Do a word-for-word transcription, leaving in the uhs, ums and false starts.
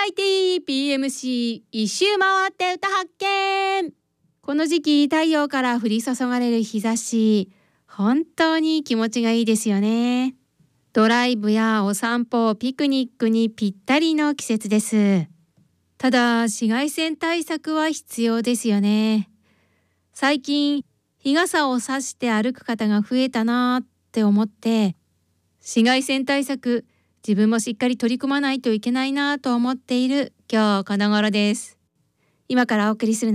イティー ピーエムシー 一周回って歌発見。この時期太陽から降り注がれる日差し、本当に気持ちがいいですよね。ドライブやお散歩、ピクニックにぴったりの季節です。ただ紫外線対策は必要ですよね。最近日傘を差して歩く方が増えたなって思って、紫外線対策自分もしっかり取り組まないといけないなと思っている今日この頃です。今からお送りする